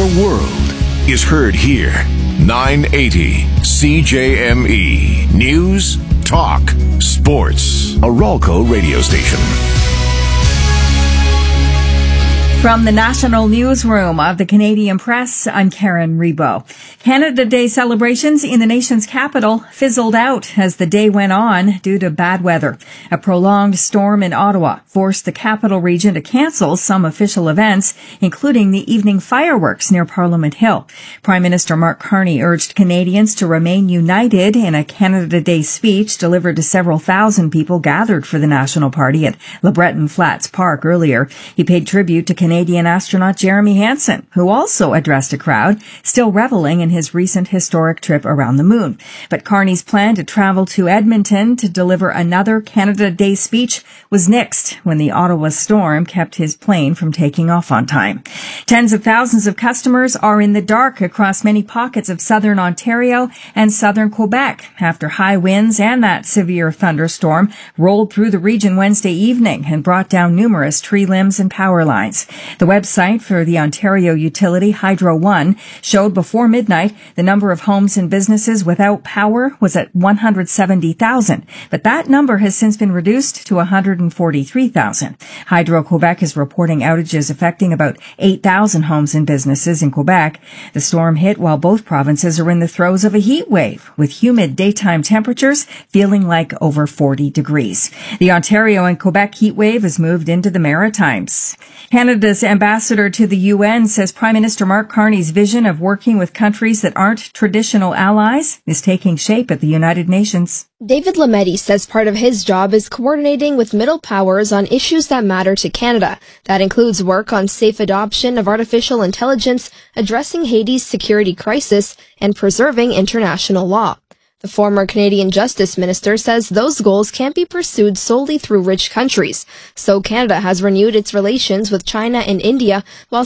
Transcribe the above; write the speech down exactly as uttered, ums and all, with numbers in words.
Your world is heard here. nine eighty C J M E. News, talk, sports. A Ralco radio station. From the National Newsroom of the Canadian Press, I'm Karen Rebo. Canada Day celebrations in the nation's capital fizzled out as the day went on due to bad weather. A prolonged storm in Ottawa forced the capital region to cancel some official events, including the evening fireworks near Parliament Hill. Prime Minister Mark Carney urged Canadians to remain united in a Canada Day speech delivered to several thousand people gathered for the National Party at LeBreton Flats Park earlier. He paid tribute to Canadian Canadian astronaut Jeremy Hansen, who also addressed a crowd, still reveling in his recent historic trip around the moon. But Carney's plan to travel to Edmonton to deliver another Canada Day speech was nixed when the Ottawa storm kept his plane from taking off on time. Tens of thousands of customers are in the dark across many pockets of southern Ontario and southern Quebec after high winds and that severe thunderstorm rolled through the region Wednesday evening and brought down numerous tree limbs and power lines. The website for the Ontario utility Hydro One showed before midnight the number of homes and businesses without power was at one hundred seventy thousand, but that number has since been reduced to one hundred forty-three thousand. Hydro-Quebec is reporting outages affecting about eight thousand homes and businesses in Quebec. The storm hit while both provinces are in the throes of a heat wave, with humid daytime temperatures feeling like over forty degrees. The Ontario and Quebec heat wave has moved into the Maritimes. Canada's ambassador to the U N says Prime Minister Mark Carney's vision of working with countries that aren't traditional allies is taking shape at the United Nations. David Lametti says part of his job is coordinating with middle powers on issues that matter to Canada. That includes work on safe adoption of artificial intelligence, addressing Haiti's security crisis, and preserving international law. The former Canadian Justice Minister says those goals can't be pursued solely through rich countries. So Canada has renewed its relations with China and India while